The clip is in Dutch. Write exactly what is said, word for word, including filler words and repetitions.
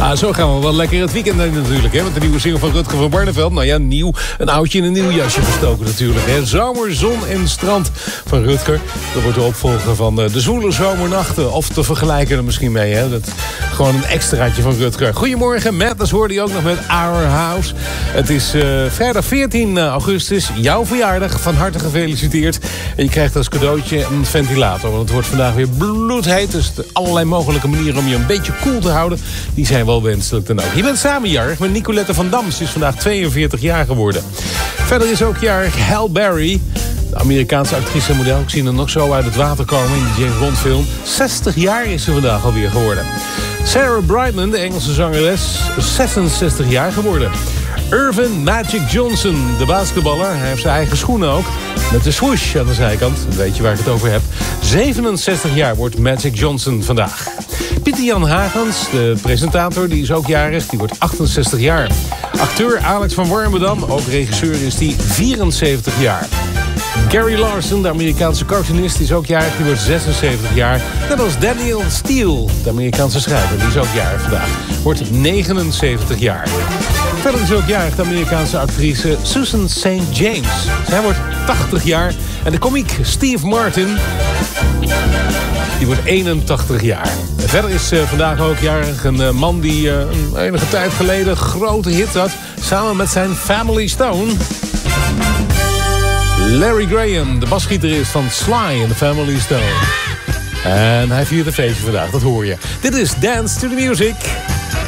Ah, zo gaan we wel lekker het weekend in natuurlijk, hè? Met de nieuwe single van Rutger van Barneveld. Nou ja, nieuw. Een oudje in een nieuw jasje gestoken natuurlijk, hè? Zomer, zon en strand van Rutger. Dat wordt de opvolger van uh, de zwoele zomernachten. Of te vergelijken er misschien mee, hè? Dat gewoon een extraatje van Rutger. Goedemorgen, Madness hoorde je ook nog met Our House. Het is uh, vrijdag veertien augustus, jouw verjaardag. Van harte gefeliciteerd. En je krijgt als cadeautje een ventilator. Want het wordt vandaag weer bloedheet. Dus allerlei mogelijke manieren om je een beetje koel te houden. Die zijn wel wenselijk dan ook. Je bent samen jarig met Nicolette van Dam. Ze is vandaag tweeënveertig jaar geworden. Verder is ook jarig Halle Berry. De Amerikaanse actrice en model. Ik zie er nog zo uit het water komen in de James Bond film. zestig jaar is ze vandaag alweer geworden. Sarah Brightman, de Engelse zangeres, zesenzestig jaar geworden. Irvin Magic Johnson, de basketballer. Hij heeft zijn eigen schoenen ook. Met de swoosh aan de zijkant. Dan weet je waar ik het over heb. zevenenzestig jaar wordt Magic Johnson vandaag. Pieter Jan Hagens, de presentator, die is ook jarig. Die wordt achtenzestig jaar. Acteur Alex van Warmerdam, ook regisseur, is die vierenzeventig jaar. Gary Larson, de Amerikaanse cartoonist, die is ook jarig. Die wordt zesenzeventig jaar. Net als Daniel Steele, de Amerikaanse schrijver. Die is ook jarig vandaag. Wordt negenenzeventig jaar. Verder is ook jarig de Amerikaanse actrice Susan Saint James. Zij wordt tachtig jaar. En de komiek Steve Martin, die wordt eenentachtig jaar. En verder is uh, vandaag ook jarig een uh, man die uh, enige tijd geleden grote hit had. Samen met zijn Family Stone. Larry Graham, de basgitarist van Sly in the Family Stone. En hij viert een feestje vandaag, dat hoor je. Dit is Dance to the Music.